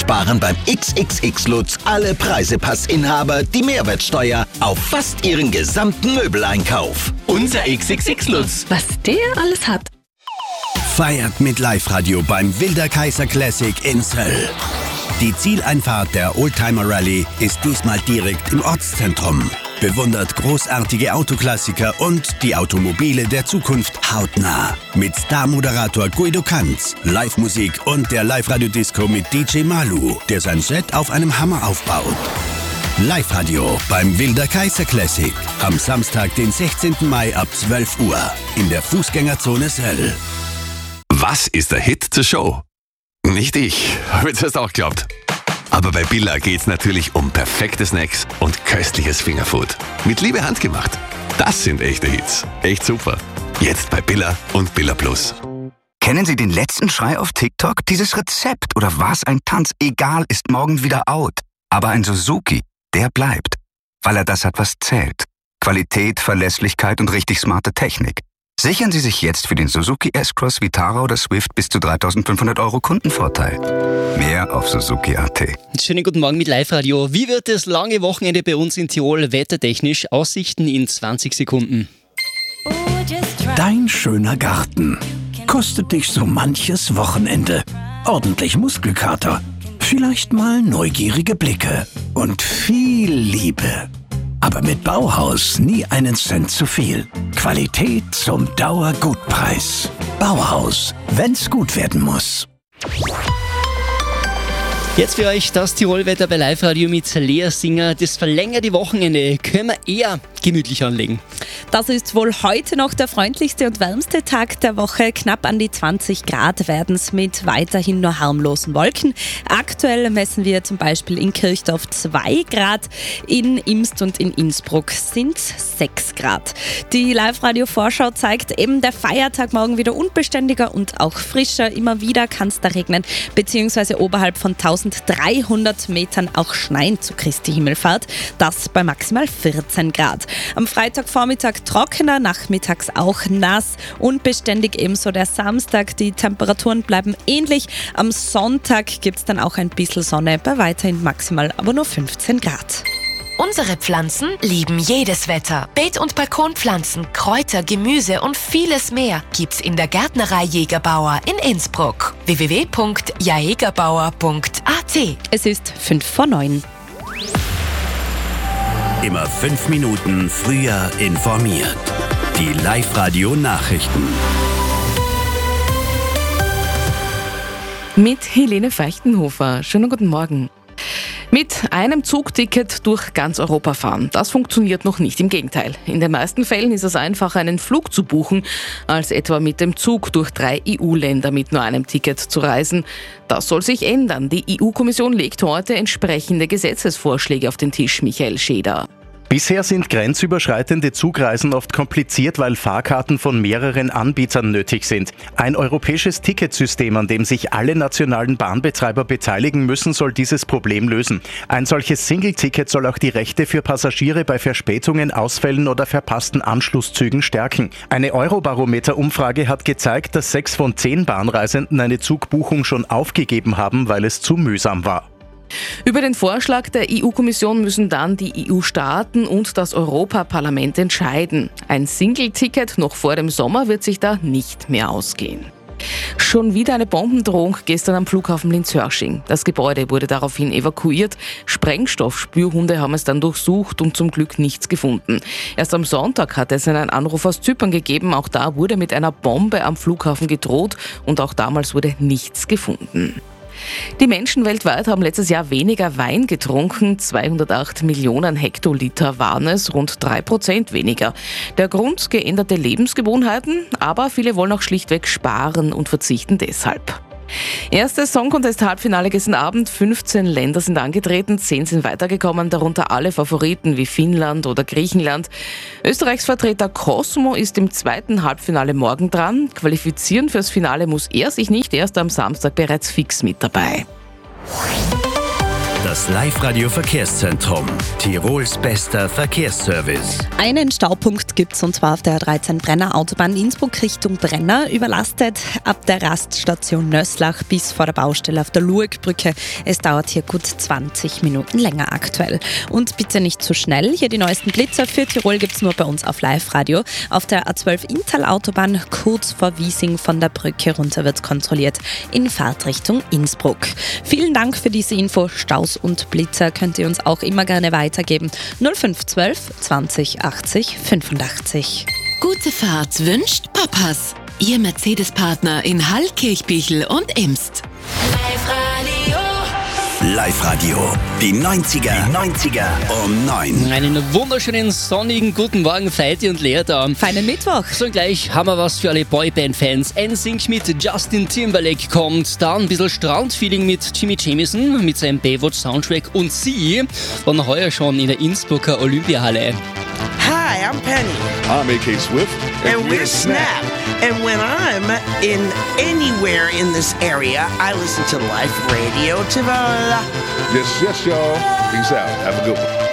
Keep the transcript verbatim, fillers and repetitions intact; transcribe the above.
sparen beim X X X Lutz alle Preisepassinhaber die Mehrwertsteuer auf fast ihren gesamten Möbeleinkauf. Unser X X X Lutz. Was der alles hat. Feiert mit Live-Radio beim Wilder Kaiser Classic in Söll. Die Zieleinfahrt der Oldtimer Rallye ist diesmal direkt im Ortszentrum. Bewundert großartige Autoklassiker und die Automobile der Zukunft hautnah. Mit Star-Moderator Guido Kanz, Live-Musik und der Live-Radio-Disco mit D J Malu, der sein Set auf einem Hammer aufbaut. Live-Radio beim Wilder Kaiser Classic. Am Samstag, den sechzehnten Mai ab zwölf Uhr in der Fußgängerzone Söll. Was ist der Hit zur Show? Nicht ich, habe ich das auch geglaubt. Aber bei Billa geht's natürlich um perfekte Snacks und köstliches Fingerfood. Mit Liebe handgemacht. Das sind echte Hits. Echt super. Jetzt bei Billa und Billa Plus. Kennen Sie den letzten Schrei auf TikTok? Dieses Rezept oder was ein Tanz, egal, ist morgen wieder out. Aber ein Suzuki, der bleibt. Weil er das hat, was zählt. Qualität, Verlässlichkeit und richtig smarte Technik. Sichern Sie sich jetzt für den Suzuki S-Cross, Vitara oder Swift bis zu dreitausendfünfhundert Euro Kundenvorteil. Mehr auf Suzuki Punkt A T. Schönen guten Morgen mit Live-Radio. Wie wird das lange Wochenende bei uns in Tirol wettertechnisch? Aussichten in zwanzig Sekunden. Dein schöner Garten kostet dich so manches Wochenende. Ordentlich Muskelkater, vielleicht mal neugierige Blicke und viel Liebe. Aber mit Bauhaus nie einen Cent zu viel. Qualität zum Dauergutpreis. Bauhaus, wenn's gut werden muss. Jetzt für euch das Tirolwetter bei Live-Radio mit Lea Singer. Das verlängerte Wochenende können wir eher gemütlich anlegen. Das ist wohl heute noch der freundlichste und wärmste Tag der Woche. Knapp an die zwanzig Grad werden es mit weiterhin nur harmlosen Wolken. Aktuell messen wir zum Beispiel in Kirchdorf zwei Grad, in Imst und in Innsbruck sind es sechs Grad. Die Live-Radio-Vorschau zeigt eben, der Feiertag morgen wieder unbeständiger und auch frischer. Immer wieder kann es da regnen, beziehungsweise oberhalb von dreizehnhundert Metern auch schneien zu Christi Himmelfahrt. Das bei maximal vierzehn Grad. Am Freitagvormittag trockener, nachmittags auch nass, unbeständig ebenso der Samstag. Die Temperaturen bleiben ähnlich. Am Sonntag gibt es dann auch ein bisschen Sonne, bei weiterhin maximal aber nur fünfzehn Grad. Unsere Pflanzen lieben jedes Wetter. Beet- und Balkonpflanzen, Kräuter, Gemüse und vieles mehr gibt's in der Gärtnerei Jägerbauer in Innsbruck. w w w punkt jägerbauer punkt a t. Es ist fünf vor neun. Immer fünf Minuten früher informiert. Die Live-Radio-Nachrichten. Mit Helene Feichtenhofer. Schönen guten Morgen. Mit einem Zugticket durch ganz Europa fahren, das funktioniert noch nicht. Im Gegenteil. In den meisten Fällen ist es einfacher, einen Flug zu buchen, als etwa mit dem Zug durch drei E U-Länder mit nur einem Ticket zu reisen. Das soll sich ändern. Die E U-Kommission legt heute entsprechende Gesetzesvorschläge auf den Tisch. Michael Scheder. Bisher sind grenzüberschreitende Zugreisen oft kompliziert, weil Fahrkarten von mehreren Anbietern nötig sind. Ein europäisches Ticketsystem, an dem sich alle nationalen Bahnbetreiber beteiligen müssen, soll dieses Problem lösen. Ein solches Single-Ticket soll auch die Rechte für Passagiere bei Verspätungen, Ausfällen oder verpassten Anschlusszügen stärken. Eine Eurobarometer-Umfrage hat gezeigt, dass sechs von zehn Bahnreisenden eine Zugbuchung schon aufgegeben haben, weil es zu mühsam war. Über den Vorschlag der E U-Kommission müssen dann die E U-Staaten und das Europaparlament entscheiden. Ein Single-Ticket noch vor dem Sommer wird sich da nicht mehr ausgehen. Schon wieder eine Bombendrohung gestern am Flughafen Linz-Hörsching. Das Gebäude wurde daraufhin evakuiert. Sprengstoffspürhunde haben es dann durchsucht und zum Glück nichts gefunden. Erst am Sonntag hat es einen Anruf aus Zypern gegeben. Auch da wurde mit einer Bombe am Flughafen gedroht und auch damals wurde nichts gefunden. Die Menschen weltweit haben letztes Jahr weniger Wein getrunken. zweihundertacht Millionen Hektoliter waren es, rund drei Prozent weniger. Der Grund: geänderte Lebensgewohnheiten, aber viele wollen auch schlichtweg sparen und verzichten deshalb. Erstes Song-Contest-Halbfinale gestern Abend. fünfzehn Länder sind angetreten, zehn sind weitergekommen, darunter alle Favoriten wie Finnland oder Griechenland. Österreichs Vertreter Cosmo ist im zweiten Halbfinale morgen dran. Qualifizieren fürs Finale muss er sich nicht, erst am Samstag bereits fix mit dabei. Das Live-Radio-Verkehrszentrum. Tirols bester Verkehrsservice. Einen Staupunkt gibt's und zwar auf der A dreizehn Brenner Autobahn Innsbruck Richtung Brenner. Überlastet ab der Raststation Nösslach bis vor der Baustelle auf der Luegbrücke. Es dauert hier gut zwanzig Minuten länger aktuell. Und bitte nicht zu schnell. Hier die neuesten Blitzer für Tirol gibt's nur bei uns auf Live-Radio. Auf der A zwölf Inntal-Autobahn kurz vor Wiesing von der Brücke runter wird kontrolliert in Fahrtrichtung Innsbruck. Vielen Dank für diese Info. Staus und Blitzer könnt ihr uns auch immer gerne weitergeben. null fünf zwölf zwanzig achtzig fünfundachtzig. Gute Fahrt wünscht Papas. Ihr Mercedes-Partner in Hall, Kirchbichel und Imst. Live-Radio. Die neunziger. Die neunziger um neun. Einen wunderschönen sonnigen guten Morgen, Feiti und Lea da. Feinen Mittwoch. So, und gleich haben wir was für alle Boyband-Fans. N Sync mit Justin Timberlake kommt. Dann ein bisschen Strandfeeling mit Jimmy Jamison mit seinem Baywatch-Soundtrack. Und sie waren heuer schon in der Innsbrucker Olympiahalle. Hi, I'm Penny. I'm A K Swift. And, and we're Snap. And when I'm in anywhere in this area, I listen to Live Radio Tivoli. Yes, yes, y'all. Peace out. Have a good one.